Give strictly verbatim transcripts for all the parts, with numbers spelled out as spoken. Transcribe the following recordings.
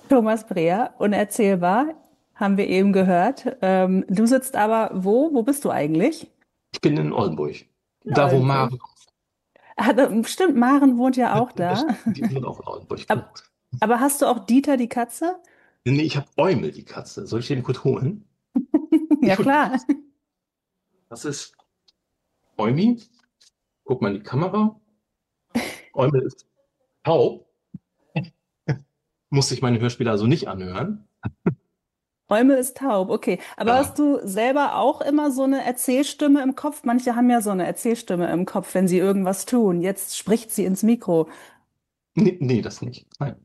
Thomas Breer, unerzählbar, haben wir eben gehört. Ähm, du sitzt aber wo? Wo bist du eigentlich? Ich bin in Oldenburg. In Da, wo Oldenburg. Maren, Ah, da- stimmt, Maren wohnt ja auch da. die wohnt auch in Oldenburg, Aber, genau. aber hast du auch Dieter, die Katze? Nee, ich habe Eumel, die Katze. Soll ich den kurz holen? Ja, Ich hol, klar. das ist Eumi. Guck mal in die Kamera. Eumel ist taub. Muss sich meine Hörspiele also nicht anhören. Räume ist taub, okay. Aber Ja. hast du selber auch immer so eine Erzählstimme im Kopf? Manche haben ja so eine Erzählstimme im Kopf, wenn sie irgendwas tun. Jetzt spricht sie ins Mikro. Nee, nee, das nicht. Nein.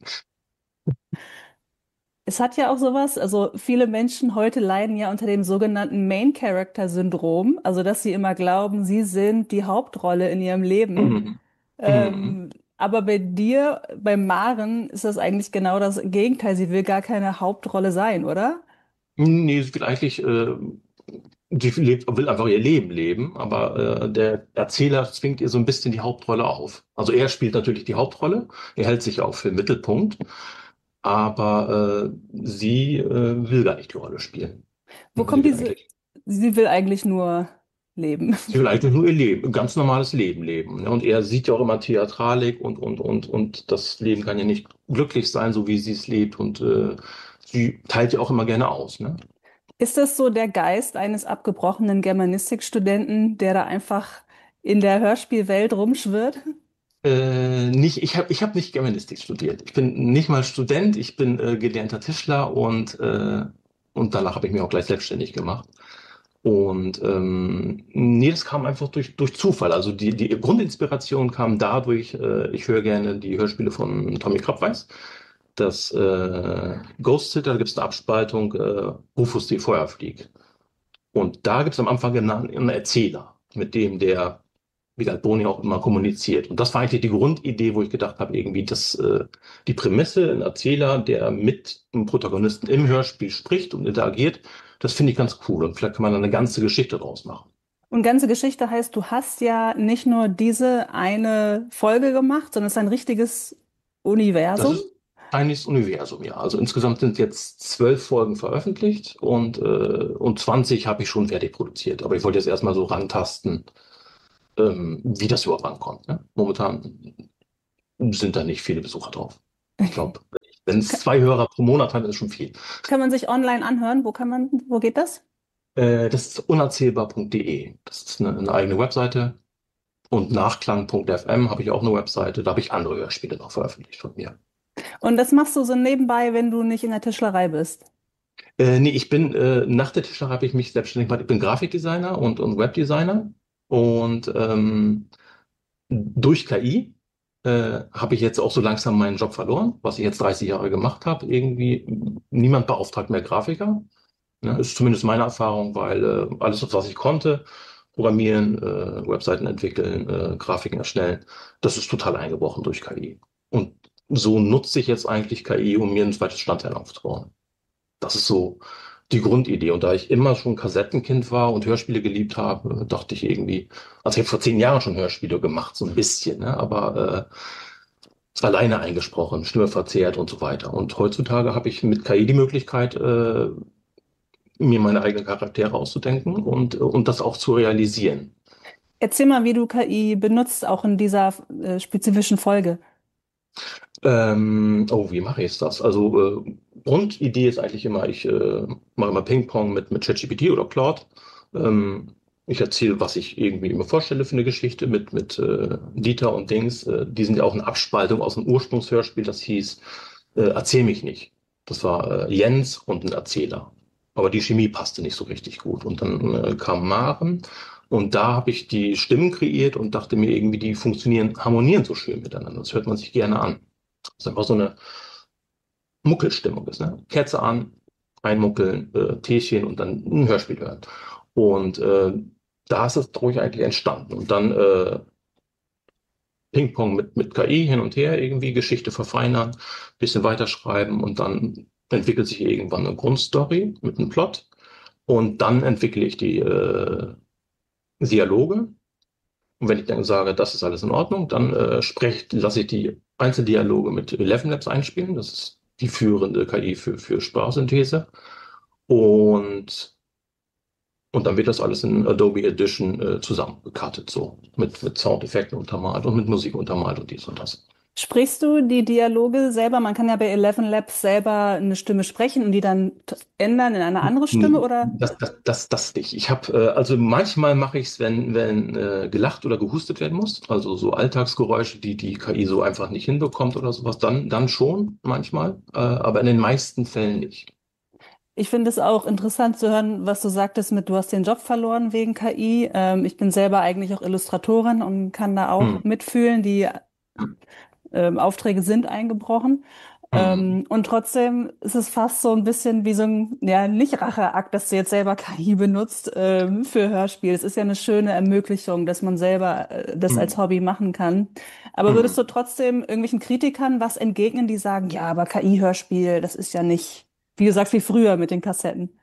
Es hat ja auch sowas, also viele Menschen heute leiden ja unter dem sogenannten Main-Character-Syndrom, also dass sie immer glauben, sie sind die Hauptrolle in ihrem Leben. Mhm. Mhm. Ähm, aber bei dir, bei Maren, ist das eigentlich genau das Gegenteil. Sie will gar keine Hauptrolle sein, oder? Nee, sie will eigentlich, äh, sie lebt, will einfach ihr Leben leben, aber äh, der Erzähler zwingt ihr so ein bisschen die Hauptrolle auf. Also er spielt natürlich die Hauptrolle, er hält sich auch für den Mittelpunkt, aber äh, sie äh, will gar nicht die Rolle spielen. Wo Sie kommt will diese, eigentlich, sie will eigentlich nur leben. sie will eigentlich nur ihr Leben, ein ganz normales Leben leben. Ne? Und er sieht ja auch immer Theatralik und, und, und, und das Leben kann ja nicht glücklich sein, so wie sie es lebt. Und äh, sie teilt ja auch immer gerne aus. Ne? Ist das so der Geist eines abgebrochenen Germanistikstudenten, der da einfach in der Hörspielwelt rumschwirrt? Äh, nicht, ich habe ich hab nicht Germanistik studiert. Ich bin nicht mal Student, ich bin äh, gelernter Tischler und, äh, und danach habe ich mich auch gleich selbstständig gemacht. Und ähm, nee, das kam einfach durch, durch Zufall. Also die, die Grundinspiration kam dadurch, äh, ich höre gerne die Hörspiele von Tommy Krabweis. Das äh, Ghost Sitter, da gibt es eine Abspaltung, äh, Rufus die Feuerflieg. Und da gibt es am Anfang einen, einen Erzähler, mit dem der wie gesagt, Boni auch immer kommuniziert. Und das war eigentlich die Grundidee, wo ich gedacht habe, irgendwie, dass äh, die Prämisse, ein Erzähler, der mit dem Protagonisten im Hörspiel spricht und interagiert, das finde ich ganz cool. Und vielleicht kann man da eine ganze Geschichte draus machen. Und ganze Geschichte heißt, du hast ja nicht nur diese eine Folge gemacht, sondern es ist ein richtiges Das Universum. ist eigentlich das Universum, ja. Also insgesamt sind jetzt zwölf Folgen veröffentlicht und, äh, und zwanzig habe ich schon fertig produziert. Aber ich wollte jetzt erstmal so rantasten, ähm, wie das überhaupt ankommt. Ne? Momentan sind da nicht viele Besucher drauf. Ich glaube, wenn es Ka- zwei Hörer pro Monat hat, ist schon viel. Kann man sich online anhören? Wo kann man, wo geht das? Äh, das ist unerzählbar punkt de. Das ist eine, eine eigene Webseite. Und nachklang punkt f m habe ich auch eine Webseite. Da habe ich andere Hörspiele noch veröffentlicht von mir. Und das machst du so nebenbei, wenn du nicht in der Tischlerei bist. Äh, nee, ich bin, äh, nach der Tischlerei habe ich mich selbstständig gemacht. Ich bin Grafikdesigner und, und Webdesigner. Und ähm, durch K I äh, habe ich jetzt auch so langsam meinen Job verloren, was ich jetzt dreißig Jahre gemacht habe. Irgendwie, niemand beauftragt mehr Grafiker. Ja, ist zumindest meine Erfahrung, weil äh, alles, was ich konnte, programmieren, äh, Webseiten entwickeln, äh, Grafiken erstellen, das ist total eingebrochen durch K I. Und so nutze ich jetzt eigentlich K I, um mir ein zweites Standbein aufzubauen. Das ist so die Grundidee. Und da ich immer schon Kassettenkind war und Hörspiele geliebt habe, dachte ich irgendwie, also ich habe vor zehn Jahren schon Hörspiele gemacht, so ein bisschen, ne? Aber äh, es war alleine eingesprochen, Stimme verzerrt und so weiter. Und heutzutage habe ich mit K I die Möglichkeit, äh, mir meine eigenen Charaktere auszudenken und, und das auch zu realisieren. Erzähl mal, wie du K I benutzt, auch in dieser äh, spezifischen Folge. Ähm, oh, wie mache ich das? Also äh, Grundidee ist eigentlich immer, ich äh, mache immer Ping-Pong mit, mit ChatGPT oder Claude. Ähm, ich erzähle, was ich irgendwie mir vorstelle für eine Geschichte mit, mit äh, Dieter und Dings. Äh, die sind ja auch eine Abspaltung aus dem Ursprungshörspiel, das hieß äh, Erzähl mich nicht. Das war äh, Jens und ein Erzähler. Aber die Chemie passte nicht so richtig gut. Und dann äh, kam Maren und da habe ich die Stimmen kreiert und dachte mir irgendwie, die funktionieren, harmonieren so schön miteinander. Das hört man sich gerne an. Das ist einfach so eine Muckelstimmung ist, ne? Kerze an, einmuckeln, äh, Teechen und dann ein Hörspiel hören. Und äh, da ist es ruhig eigentlich entstanden. Und dann äh, Ping-Pong mit, mit K I hin und her, irgendwie Geschichte verfeinern, bisschen weiterschreiben und dann entwickelt sich irgendwann eine Grundstory mit einem Plot. Und dann entwickle ich die äh, Dialoge. Und wenn ich dann sage, das ist alles in Ordnung, dann äh, spreche, lasse ich die Einzeldialoge mit Eleven Labs einspielen. Das ist die führende K I für, für Sprachsynthese. Und, und dann wird das alles in Adobe Edition äh, zusammengecuttet, so mit, mit Soundeffekten untermalt und mit Musik untermalt und dies und das. Sprichst du die Dialoge selber? Man kann ja bei Eleven Labs selber eine Stimme sprechen und die dann t- ändern in eine andere Stimme, Nee, oder? das, das, das, das nicht. Ich habe, äh, also manchmal mache ich es, wenn, wenn äh, gelacht oder gehustet werden muss, also so Alltagsgeräusche, die die K I so einfach nicht hinbekommt oder sowas, dann, dann schon manchmal, äh, aber in den meisten Fällen nicht. Ich finde es auch interessant zu hören, was du sagtest mit, du hast den Job verloren wegen K I. Ähm, ich bin selber eigentlich auch Illustratorin und kann da Hm. auch mitfühlen. Die ähm, Aufträge sind eingebrochen. Hm. Ähm, und trotzdem ist es fast so ein bisschen wie so ein, ja, nicht Racheakt, dass du jetzt selber K I benutzt ähm, für Hörspiel. Es ist ja eine schöne Ermöglichung, dass man selber äh, das als Hm. Hobby machen kann. Aber würdest du Hm. trotzdem irgendwelchen Kritikern was entgegnen, die sagen, ja, aber K I-Hörspiel, das ist ja nicht, wie du sagst, wie früher mit den Kassetten?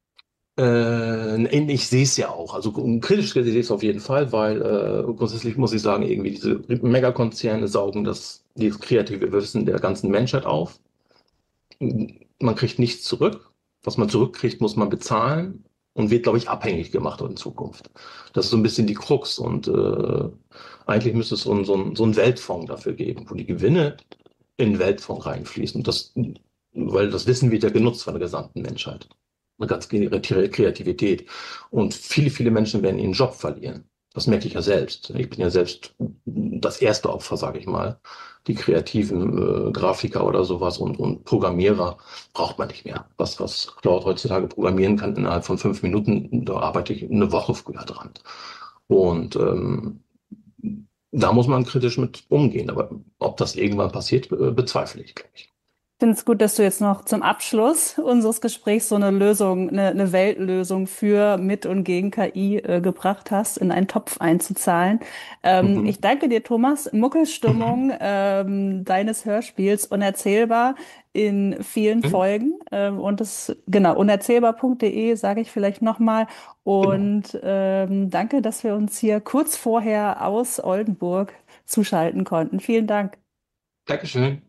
Äh, ich sehe es ja auch. Also kritisch sehe ich es auf jeden Fall, weil äh, grundsätzlich muss ich sagen, irgendwie diese Megakonzerne saugen das, dieses kreative Wissen der ganzen Menschheit auf. Man kriegt nichts zurück. Was man zurückkriegt, muss man bezahlen und wird, glaube ich, abhängig gemacht in Zukunft. Das ist so ein bisschen die Krux und äh, eigentlich müsste es so, ein- so, ein- so einen Weltfonds dafür geben, wo die Gewinne in den Weltfonds reinfließen. Und das, weil das Wissen wird ja genutzt von der gesamten Menschheit. Eine ganz Kreativität. Und viele, viele Menschen werden ihren Job verlieren. Das merke ich ja selbst. Ich bin ja selbst das erste Opfer, sage ich mal. Die kreativen äh, Grafiker oder sowas und, und Programmierer braucht man nicht mehr. Was, was Claude heutzutage programmieren kann innerhalb von fünf Minuten, da arbeite ich eine Woche früher dran. Und ähm, da muss man kritisch mit umgehen. Aber ob das irgendwann passiert, äh, bezweifle ich, glaube ich. Ich finde es gut, dass du jetzt noch zum Abschluss unseres Gesprächs so eine Lösung, eine, eine Weltlösung für mit und gegen K I äh, gebracht hast, in einen Topf einzuzahlen. Ähm, Mhm. ich danke dir, Thomas. Muckelstimmung ähm, deines Hörspiels, unerzählbar in vielen Mhm. Folgen. Ähm, und das, genau, unerzählbar punkt de sage ich vielleicht nochmal. Genau. Und ähm, danke, dass wir uns hier kurz vorher aus Oldenburg zuschalten konnten. Vielen Dank. Dankeschön.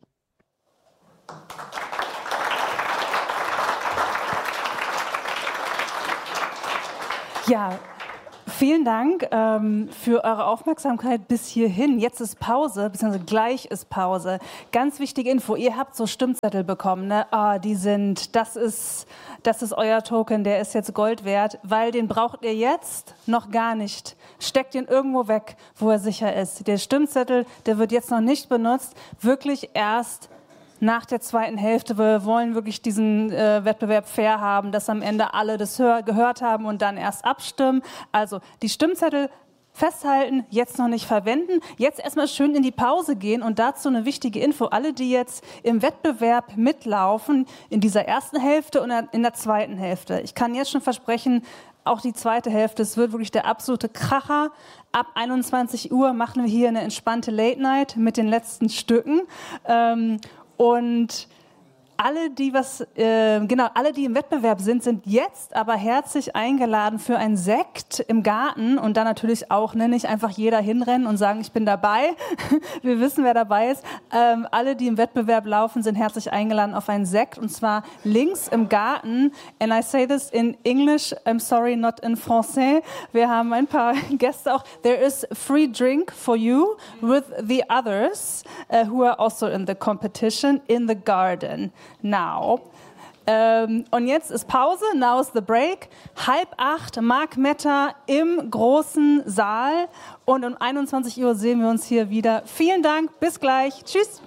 Ja, vielen Dank ähm, für eure Aufmerksamkeit bis hierhin. Jetzt ist Pause, beziehungsweise gleich ist Pause. Ganz wichtige Info, ihr habt so Stimmzettel bekommen, ne? Ah, die sind, das ist, das ist euer Token, der ist jetzt Gold wert, weil den braucht ihr jetzt noch gar nicht. Steckt ihn irgendwo weg, wo er sicher ist. Der Stimmzettel, der wird jetzt noch nicht benutzt, wirklich erst nach der zweiten Hälfte. Wir wollen wirklich diesen äh, Wettbewerb fair haben, dass am Ende alle das hör gehört haben und dann erst abstimmen. Also die Stimmzettel festhalten, jetzt noch nicht verwenden, jetzt erstmal schön in die Pause gehen und dazu eine wichtige Info. Alle, die jetzt im Wettbewerb mitlaufen, in dieser ersten Hälfte und in der zweiten Hälfte. Ich kann jetzt schon versprechen, auch die zweite Hälfte, es wird wirklich der absolute Kracher. Ab einundzwanzig Uhr machen wir hier eine entspannte Late Night mit den letzten Stücken. Ähm, Und alle, die was, äh, genau, alle, die im Wettbewerb sind, sind jetzt aber herzlich eingeladen für ein Sekt im Garten und dann natürlich auch, ne, nicht einfach jeder hinrennen und sagen, ich bin dabei. Wir wissen, wer dabei ist. Ähm, alle, die im Wettbewerb laufen, sind herzlich eingeladen auf einen Sekt und zwar links im Garten. And I say this in English, I'm sorry, not in Français. Wir haben ein paar Gäste auch. There is a free drink for you with the others uh, who are also in the competition in the garden. Now. Ähm, und jetzt ist Pause, now is the break. Halb acht, Mark Metter im großen Saal. Und um einundzwanzig Uhr sehen wir uns hier wieder. Vielen Dank, bis gleich. Tschüss.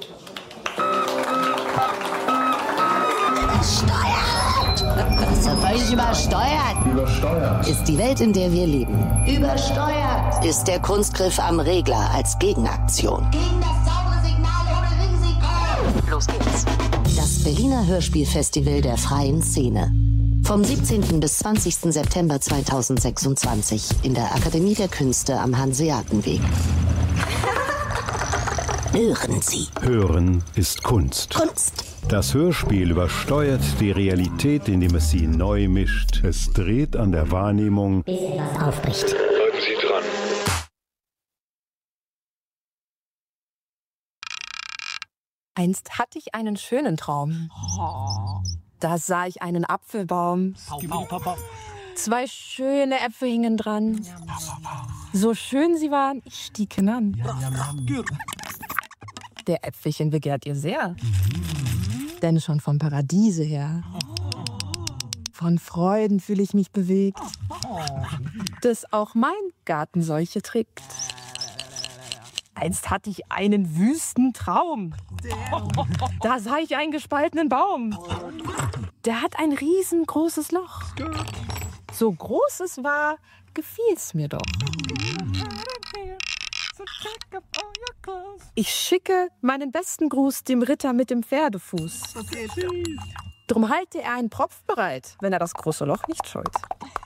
So völlig übersteuert. Übersteuert. Ist die Welt, in der wir leben. Übersteuert. Ist der Kunstgriff am Regler als Gegenaktion. Gegen das saubere Signal ohne Risiko. Los geht's. Das Berliner Hörspielfestival der freien Szene. Vom siebzehnten bis zwanzigsten September zweitausendsechsundzwanzig in der Akademie der Künste am Hanseatenweg. Hören Sie. Hören ist Kunst. Kunst. Das Hörspiel übersteuert die Realität, indem es sie neu mischt. Es dreht an der Wahrnehmung, Bis etwas aufbricht. Bleiben Sie dran. Einst hatte ich einen schönen Traum. Da sah ich einen Apfelbaum. Zwei schöne Äpfel hingen dran. So schön sie waren, ich stieg hinan. Der Äpfelchen begehrt ihr sehr. Denn schon vom Paradiese her. Von Freuden fühle ich mich bewegt. Dass auch mein Garten solche trägt. Einst hatte ich einen wüsten Traum. Da sah ich einen gespaltenen Baum. Der hat ein riesengroßes Loch. So groß es war, gefiel's mir doch. Ich schicke meinen besten Gruß dem Ritter mit dem Pferdefuß. Drum halte er einen Propf bereit, wenn er das große Loch nicht scheut.